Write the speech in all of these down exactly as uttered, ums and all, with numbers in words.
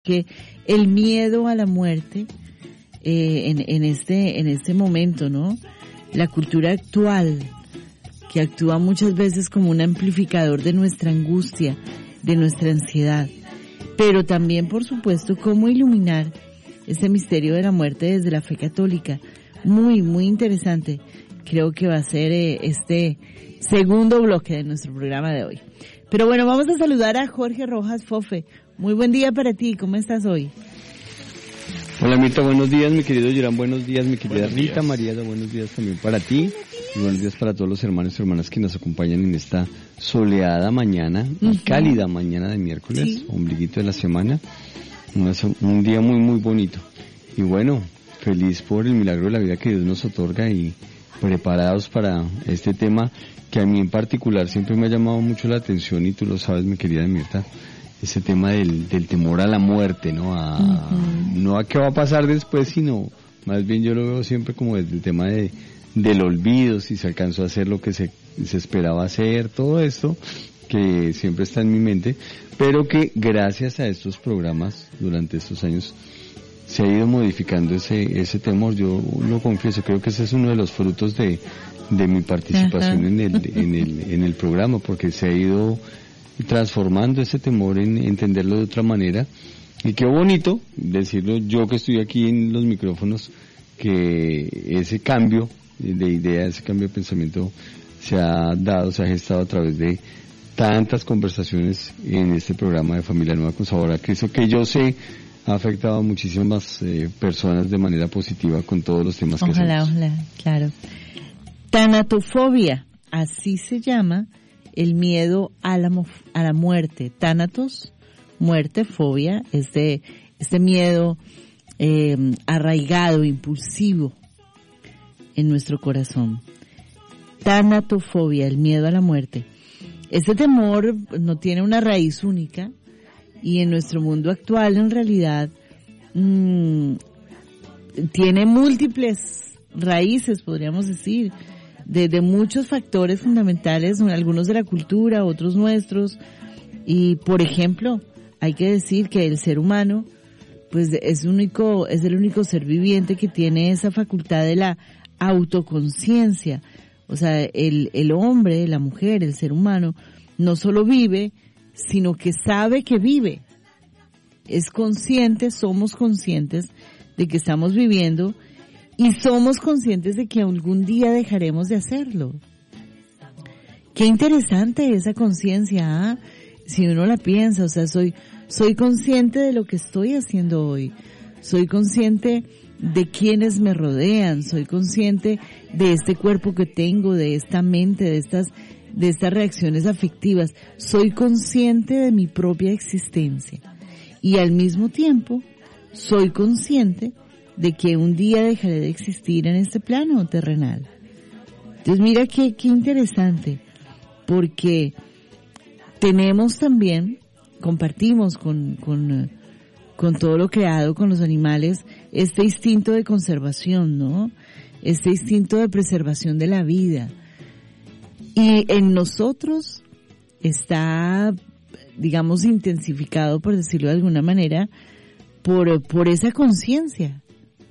que el miedo a la muerte eh, en, en este en este momento, ¿no? La cultura actual, que actúa muchas veces como un amplificador de nuestra angustia, de nuestra ansiedad, pero también, por supuesto, cómo iluminar este misterio de la muerte desde la fe católica. Muy, muy interesante. Creo que va a ser eh, este segundo bloque de nuestro programa de hoy. Pero bueno, vamos a saludar a Jorge Rojas Fofe. Muy buen día para ti, ¿cómo estás hoy? Hola Mirta, buenos días, mi querido Yoram, buenos días, mi querida Rita, Mariela, buenos días también para ti, y buenos días para todos los hermanos y hermanas que nos acompañan en esta soleada mañana, uh-huh. cálida mañana de miércoles, sí. ombliguito de la semana, un, un día muy muy bonito, y bueno, feliz por el milagro de la vida que Dios nos otorga y preparados para este tema que a mí en particular siempre me ha llamado mucho la atención, y tú lo sabes, mi querida Mirta, ese tema del, del temor a la muerte, ¿no? A, uh-huh. No a qué va a pasar después, sino más bien yo lo veo siempre como desde el tema de, del olvido, si se alcanzó a hacer lo que se, se esperaba hacer, todo esto que siempre está en mi mente, pero que gracias a estos programas durante estos años se ha ido modificando ese, ese temor. Yo lo confieso, creo que ese es uno de los frutos de, de mi participación uh-huh. en el, en el, en el programa, porque se ha ido transformando ese temor en entenderlo de otra manera, y qué bonito decirlo yo que estoy aquí en los micrófonos, que ese cambio de idea, ese cambio de pensamiento se ha dado, se ha gestado a través de tantas conversaciones en este programa de Familia Nueva con Sabor a Cristo, que yo sé ha afectado a muchísimas eh, personas de manera positiva con todos los temas que ojalá, hacemos. Ojalá, claro. Tanatofobia, así se llama el miedo a la, a la muerte. Tánatos, muerte, fobia, este, este miedo eh, arraigado, impulsivo en nuestro corazón. Tanatofobia, el miedo a la muerte. Este temor no tiene una raíz única, y en nuestro mundo actual en realidad mmm, tiene múltiples raíces, podríamos decir, de, de muchos factores fundamentales, algunos de la cultura, otros nuestros. Y por ejemplo, hay que decir que el ser humano pues es único, es el único ser viviente que tiene esa facultad de la autoconciencia. O sea, el, el hombre, la mujer, el ser humano no solo vive, sino que sabe que vive. Es consciente, somos conscientes de que estamos viviendo, y somos conscientes de que algún día dejaremos de hacerlo. Qué interesante esa conciencia, ¿eh? Si uno la piensa, o sea, soy, soy consciente de lo que estoy haciendo hoy. Soy consciente de quienes me rodean. Soy consciente de este cuerpo que tengo, de esta mente, de estas, de estas reacciones afectivas. Soy consciente de mi propia existencia. Y al mismo tiempo, soy consciente de que un día dejaré de existir en este plano terrenal. Entonces mira qué, qué interesante, porque tenemos también, compartimos con, con, con todo lo creado, con los animales, este instinto de conservación, ¿no? Este instinto de preservación de la vida. Y en nosotros está, digamos, intensificado, por decirlo de alguna manera, por, por esa conciencia.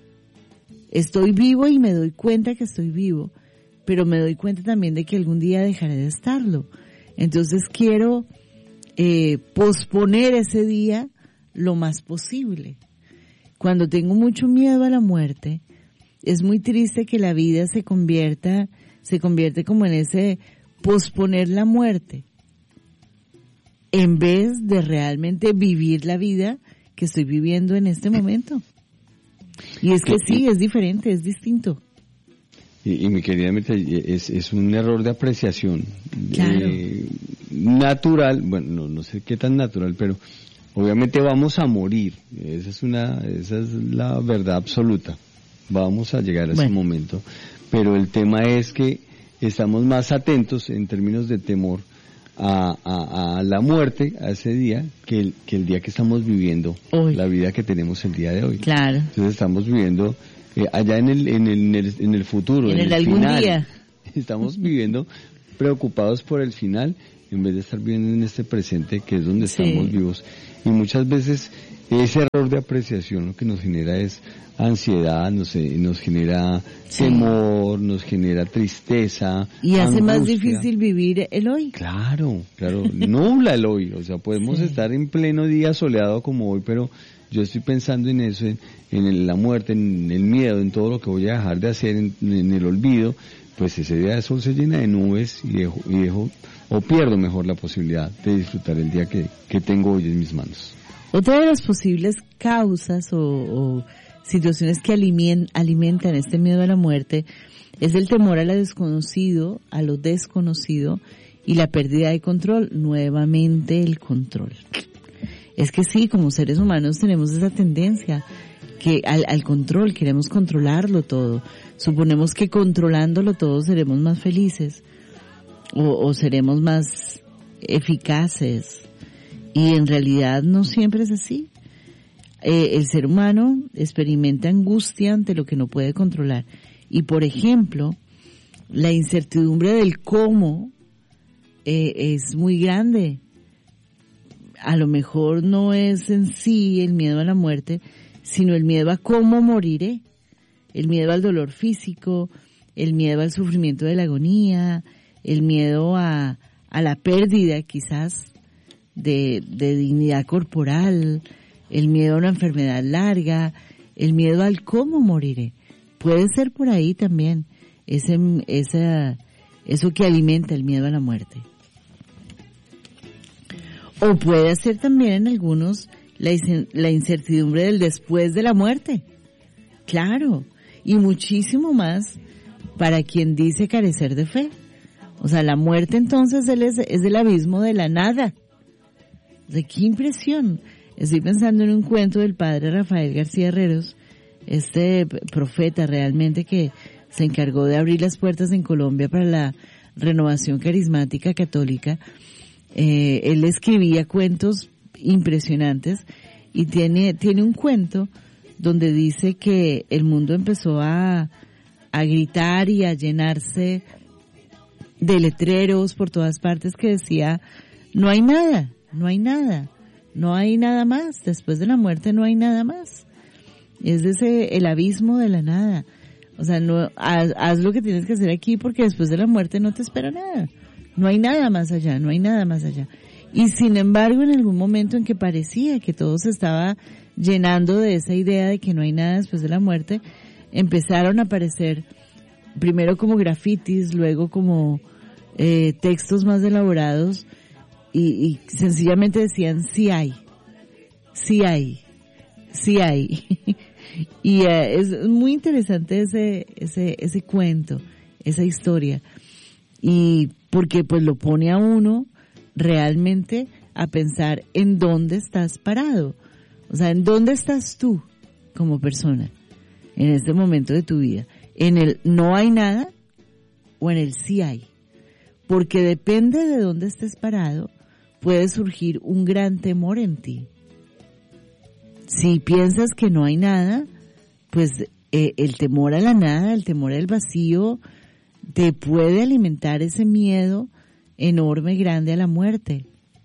Estoy vivo y me doy cuenta que estoy vivo, pero me doy cuenta también de que algún día dejaré de estarlo. Entonces quiero eh, posponer ese día lo más posible. Cuando tengo mucho miedo a la muerte, es muy triste que la vida se convierta, se convierte como en ese posponer la muerte, en vez de realmente vivir la vida que estoy viviendo en este momento. Y es que sí, es diferente, es distinto. Y, y mi querida Mirta, es, es un error de apreciación. Claro. Eh, natural, bueno, no, no sé qué tan natural, pero obviamente vamos a morir. Esa es una, esa es la verdad absoluta. Vamos a llegar a bueno. ese momento. Pero el tema es que estamos más atentos en términos de temor A, a, a la muerte, a ese día, que el, que el día que estamos viviendo, hoy. La vida que tenemos el día de hoy. Claro. Entonces estamos viviendo eh, allá en el, en el, en el, en el futuro, en, en el, el algún final. Día. Estamos viviendo preocupados por el final, en vez de estar viviendo en este presente, que es donde sí. estamos vivos. Y muchas veces ese error de apreciación lo que nos genera es ansiedad, nos, nos genera sí. temor, nos genera tristeza. Y hace angustia. Más difícil vivir el hoy. Claro, claro, nubla el hoy, o sea, podemos sí. estar en pleno día soleado como hoy, pero yo estoy pensando en eso, en, en la muerte, en el miedo, en todo lo que voy a dejar de hacer, en, en el olvido, pues ese día de sol se llena de nubes y dejo, y dejo o pierdo mejor la posibilidad de disfrutar el día que, que tengo hoy en mis manos. Otra de las posibles causas o, o situaciones que alimentan este miedo a la muerte es el temor a lo desconocido, a lo desconocido y la pérdida de control. Nuevamente el control. Es que sí, como seres humanos tenemos esa tendencia que al, al control, queremos controlarlo todo. Suponemos que controlándolo todo seremos más felices o, o seremos más eficaces. Y en realidad no siempre es así. Eh, el ser humano experimenta angustia ante lo que no puede controlar. Y por ejemplo, la incertidumbre del cómo eh, es muy grande. A lo mejor no es en sí el miedo a la muerte, sino el miedo a cómo moriré. El miedo al dolor físico, el miedo al sufrimiento de la agonía, el miedo a, a la pérdida quizás de, de dignidad corporal, el miedo a una enfermedad larga, el miedo al cómo moriré. Puede ser por ahí también ese, esa, eso que alimenta el miedo a la muerte. O puede ser también en algunos la, la incertidumbre del después de la muerte. Claro, y muchísimo más para quien dice carecer de fe. O sea, la muerte entonces es, es el abismo de la nada. ¿De qué impresión? Estoy pensando en un cuento del padre Rafael García Herreros, este profeta realmente que se encargó de abrir las puertas en Colombia para la renovación carismática católica. Eh, él escribía cuentos impresionantes y tiene, tiene un cuento donde dice que el mundo empezó a, a gritar y a llenarse de letreros por todas partes que decía, no hay nada, no hay nada, no hay nada más, después de la muerte no hay nada más. Es ese, el abismo de la nada. O sea, no, haz, haz lo que tienes que hacer aquí porque después de la muerte no te espera nada. No hay nada más allá, no hay nada más allá. Y sin embargo, en algún momento en que parecía que todo se estaba llenando de esa idea de que no hay nada después de la muerte, empezaron a aparecer primero como grafitis, luego como eh, textos más elaborados y, y sencillamente decían sí hay, sí hay, sí hay. Y eh, es muy interesante ese, ese, ese cuento, esa historia. Y porque pues lo pone a uno realmente a pensar en dónde estás parado. O sea, en dónde estás tú como persona en este momento de tu vida. En el no hay nada o en el sí hay. Porque depende de dónde estés parado, puede surgir un gran temor en ti. Si piensas que no hay nada, pues eh, el temor a la nada, el temor al vacío, te puede alimentar ese miedo enorme, grande a la muerte.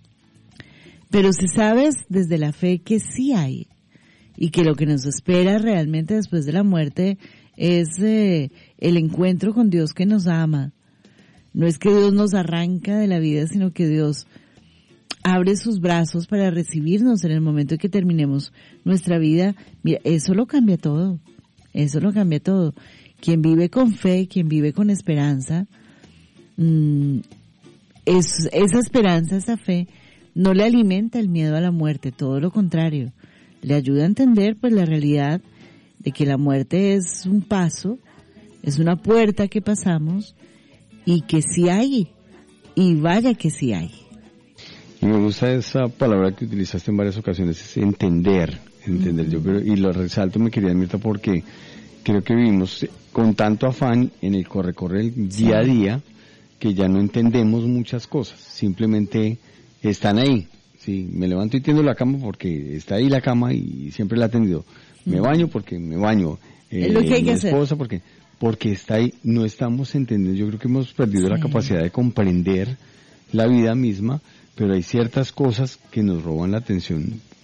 Pero si sabes desde la fe que sí hay y que lo que nos espera realmente después de la muerte es eh, el encuentro con Dios que nos ama. No es que Dios nos arranca de la vida, sino que Dios abre sus brazos para recibirnos en el momento en que terminemos nuestra vida. Mira, eso lo cambia todo. Eso lo cambia todo. Quien vive con fe, quien vive con esperanza, mmm, es, esa esperanza, esa fe, no le alimenta el miedo a la muerte, todo lo contrario. Le ayuda a entender pues la realidad de que la muerte es un paso, es una puerta que pasamos y que sí hay, y vaya que sí hay. Y me gusta esa palabra que utilizaste en varias ocasiones, es entender, entender. Uh-huh. Yo pero, y lo resalto, mi querida Mirta, porque creo que vivimos con tanto afán en el corre-corre el día a día que ya no entendemos muchas cosas, simplemente están ahí. Sí, me levanto y tiendo la cama porque está ahí la cama y siempre la he tendido. Me baño porque me baño. Eh, es lo que hay mi que esposa hacer. porque porque está ahí. No estamos entendiendo. Yo creo que hemos perdido sí. la capacidad de comprender la vida misma, pero hay ciertas cosas que nos roban la atención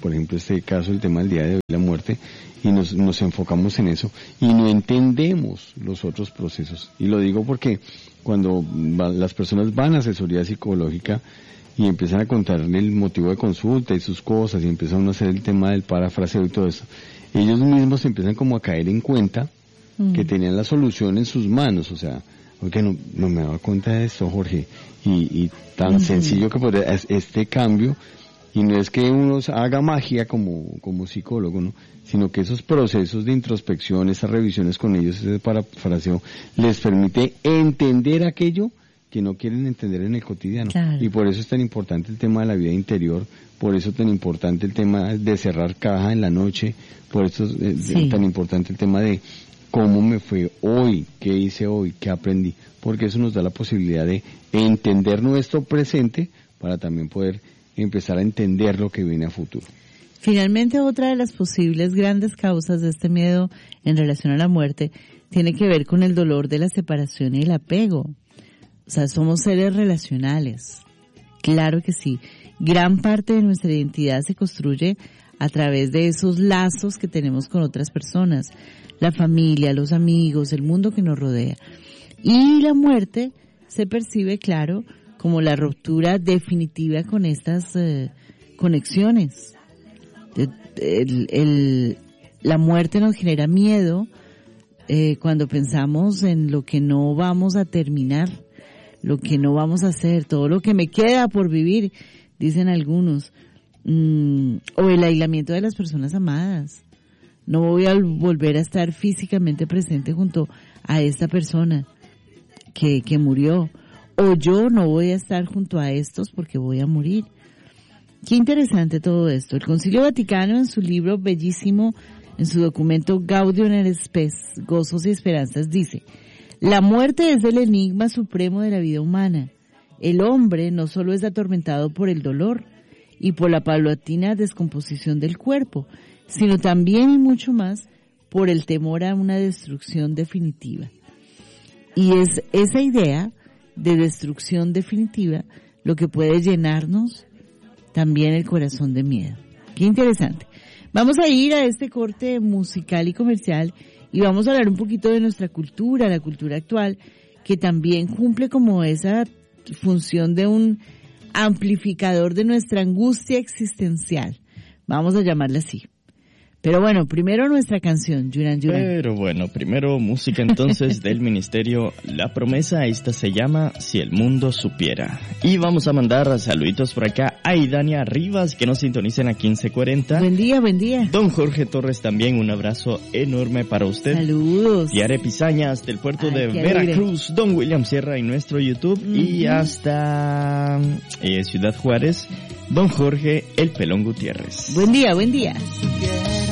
por ejemplo este caso, el tema del día de hoy, la muerte, y nos, nos enfocamos en eso y no entendemos los otros procesos. Y lo digo porque cuando va, las personas van a asesoría psicológica y empiezan a contarle el motivo de consulta y sus cosas y empiezan a hacer el tema del parafraseo y todo eso, ellos mismos empiezan como a caer en cuenta mm. que tenían la solución en sus manos, o sea, oye, no, no me daba cuenta de esto, Jorge, y, y tan mm. sencillo que podría, este cambio, y no es que uno haga magia como, como psicólogo, ¿no? Sino que esos procesos de introspección, esas revisiones con ellos, ese parafraseo, les permite entender aquello que no quieren entender en el cotidiano. Claro. Y por eso es tan importante el tema de la vida interior, por eso es tan importante el tema de cerrar caja en la noche, por eso es eh, sí. tan importante el tema de cómo me fue hoy, qué hice hoy, qué aprendí, porque eso nos da la posibilidad de entender nuestro presente para también poder empezar a entender lo que viene a futuro. Finalmente, otra de las posibles grandes causas de este miedo en relación a la muerte tiene que ver con el dolor de la separación y el apego. O sea, somos seres relacionales. Claro que sí. Gran parte de nuestra identidad se construye a través de esos lazos que tenemos con otras personas, la familia, los amigos, el mundo que nos rodea. Y la muerte se percibe, claro, como la ruptura definitiva con estas eh, conexiones. El, el, el, la muerte nos genera miedo eh, cuando pensamos en lo que no vamos a terminar, lo que no vamos a hacer, todo lo que me queda por vivir, dicen algunos, mm, o el aislamiento de las personas amadas. No voy a volver a estar físicamente presente junto a esta persona que, que murió. O yo no voy a estar junto a estos porque voy a morir. Qué interesante todo esto. El Concilio Vaticano, en su libro bellísimo, en su documento Gaudium et Spes, Gozos y Esperanzas, dice: la muerte es el enigma supremo de la vida humana. El hombre no solo es atormentado por el dolor y por la paulatina descomposición del cuerpo, sino también y mucho más por el temor a una destrucción definitiva. Y es esa idea de destrucción definitiva lo que puede llenarnos también el corazón de miedo. Qué interesante. Vamos a ir a este corte musical y comercial y vamos a hablar un poquito de nuestra cultura, la cultura actual, que también cumple como esa función de un amplificador de nuestra angustia existencial. Vamos a llamarla así. Pero bueno, primero nuestra canción, Yuran Yuran. Pero bueno, primero música entonces del Ministerio La Promesa. Esta se llama Si el Mundo Supiera. Y vamos a mandar saluditos por acá a Idania Rivas, que nos sintonicen a quince cuarenta. Buen día, buen día. Don Jorge Torres también, un abrazo enorme para usted. Saludos. Tiare Pizañas del puerto Ay, de alegre. Veracruz, Don William Sierra en nuestro YouTube. Uh-huh. Y hasta eh, Ciudad Juárez, Don Jorge El Pelón Gutiérrez. Buen día, buen día.